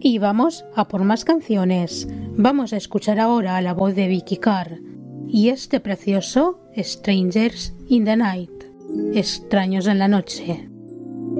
Y vamos a por más canciones. Vamos a escuchar ahora la voz de Vicky Carr y este precioso Strangers in the Night, Extraños en la noche.